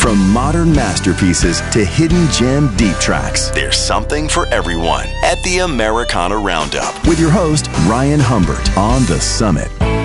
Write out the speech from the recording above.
From modern masterpieces to hidden gem deep tracks, there's something for everyone at the Americana Roundup with your host, Ryan Humbert, on The Summit.